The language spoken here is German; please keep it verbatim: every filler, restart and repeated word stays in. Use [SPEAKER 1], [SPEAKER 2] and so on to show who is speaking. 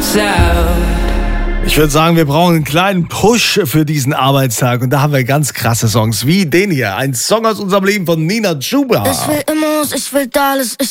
[SPEAKER 1] Ich würde sagen, wir brauchen einen kleinen Push für diesen Arbeitstag. Und da haben wir ganz krasse Songs wie den hier. Ein Song aus unserem Leben von Nina Chuba.
[SPEAKER 2] Ich will immer, ich will alles, ich